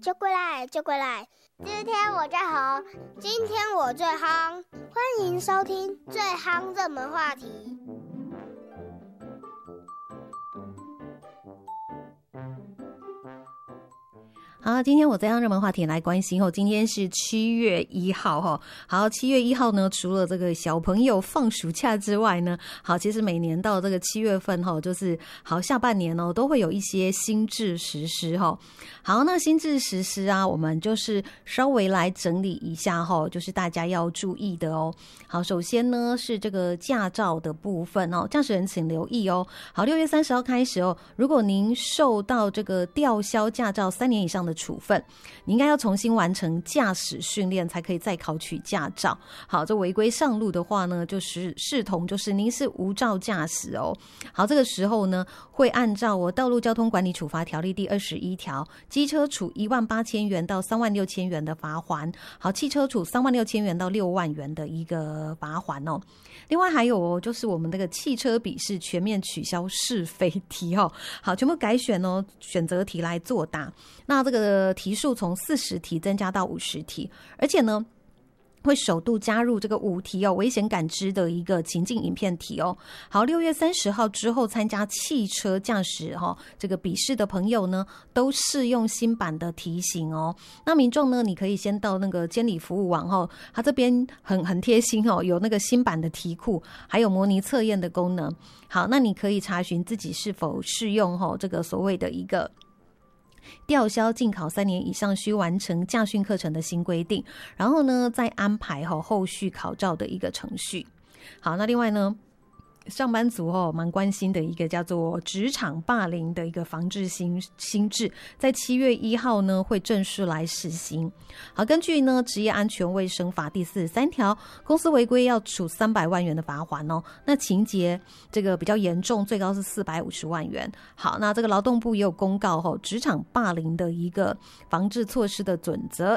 就过来，就过来。今天我最红，今天我最夯，欢迎收听最夯热门话题。 好，今天我这样热门话题来关心今天是7月1号好，7月1号呢，除了这个小朋友放暑假之外呢，好，其实每年到这个7月份就是好下半年都会有一些新制实施好，那新制实施啊，我们就是稍微来整理一下就是大家要注意的好，首先呢是这个驾照的部分驾驶人请留意好，6月30号开始如果您受到这个吊销驾照3年以上的处分，你应该要重新完成驾驶训练才可以再考取驾照。好，这违规上路的话呢，就是视同就是您是无照驾驶好，这个时候呢会按照道路交通管理处罚条例第21条，机车处18000元到36000元的罚锾，好，汽车处36000元到6万元的一个罚锾另外还有就是我们这个汽车笔试全面取消是非题好，全部改选选择题来作答。那这个题数从40题增加到50题，而且呢会首度加入这个5题危险感知的一个情境影片题好，6月30号之后参加汽车驾驶这个笔试的朋友呢，都适用新版的题型那民众呢，你可以先到那个监理服务网它这边很贴心有那个新版的题库，还有模拟测验的功能。好，那你可以查询自己是否适用这个所谓的一个吊销禁考3年以上需完成驾训课程的新规定，然后呢再安排后续考照的一个程序。好，那另外呢，上班族蛮关心的一个叫做职场霸凌的一个防治新制，在7月1号呢会正式来实行。好，根据呢职业安全卫生法第43条，公司违规要处300万元的罚锾那情节这个比较严重，最高是450万元。好，那这个劳动部也有公告职场霸凌的一个防治措施的准则，